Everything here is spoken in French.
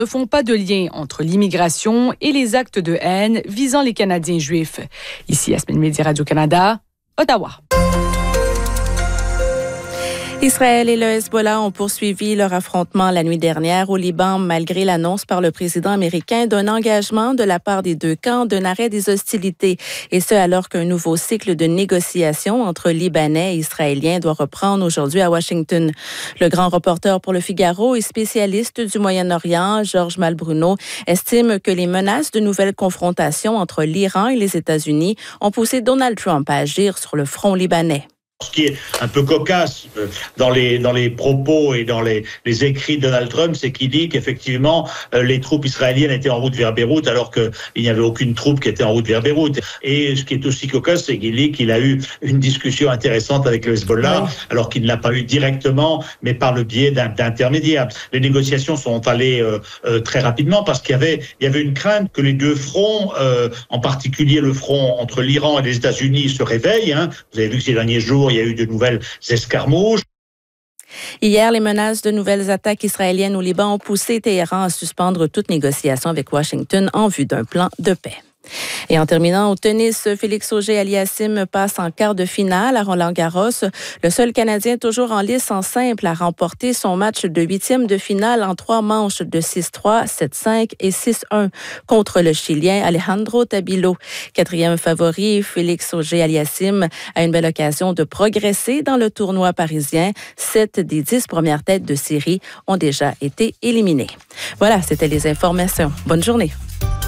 ne font pas de lien entre l'immigration et les actes de haine visant les Canadiens juifs. Ici, Yasmine Mehdi, Radio-Canada, Ottawa. Israël et le Hezbollah ont poursuivi leur affrontement la nuit dernière au Liban malgré l'annonce par le président américain d'un engagement de la part des deux camps d'un arrêt des hostilités. Et ce, alors qu'un nouveau cycle de négociations entre Libanais et Israéliens doit reprendre aujourd'hui à Washington. Le grand reporter pour Le Figaro et spécialiste du Moyen-Orient, Georges Malbruno, estime que les menaces de nouvelles confrontations entre l'Iran et les États-Unis ont poussé Donald Trump à agir sur le front libanais. Ce qui est un peu cocasse dans les propos et dans les écrits de Donald Trump, c'est qu'il dit qu'effectivement les troupes israéliennes étaient en route vers Beyrouth alors qu'il n'y avait aucune troupe qui était en route vers Beyrouth. Et ce qui est aussi cocasse, c'est qu'il dit qu'il a eu une discussion intéressante avec le Hezbollah, alors qu'il ne l'a pas eu directement, mais par le biais d'intermédiaires. Les négociations sont allées très rapidement parce qu'il y avait une crainte que les deux fronts, en particulier le front entre l'Iran et les États-Unis, se réveillent. Vous avez vu que ces derniers jours, il y a eu de nouvelles escarmouches. Hier, les menaces de nouvelles attaques israéliennes au Liban ont poussé Téhéran à suspendre toute négociation avec Washington en vue d'un plan de paix. Et en terminant au tennis, Félix Auger-Aliassime passe en quart de finale à Roland-Garros. Le seul Canadien toujours en lice en simple a remporté son match de huitième de finale en 3 manches de 6-3, 7-5 et 6-1 contre le Chilien Alejandro Tabilo. 4e favori, Félix Auger-Aliassime a une belle occasion de progresser dans le tournoi parisien. 7 des 10 premières têtes de série ont déjà été éliminées. Voilà, c'était les informations. Bonne journée.